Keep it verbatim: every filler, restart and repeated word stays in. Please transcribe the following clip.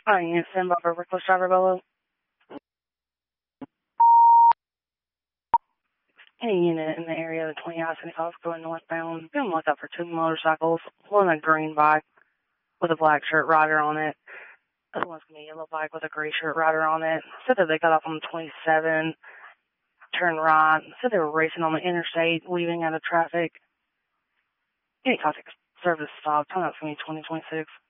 Hi, you send by for reckless driver below. Any unit in the area of the twenty I seventy-five going northbound. Been looked up for two motorcycles. One a green bike with a black shirt rider on it. Other one's gonna be a yellow bike with a gray shirt rider on it. Said that they got off on twenty-seven, turned right. Said they were racing on the interstate, leaving out of traffic. Any contact service stop. Time that's gonna be twenty twenty-six.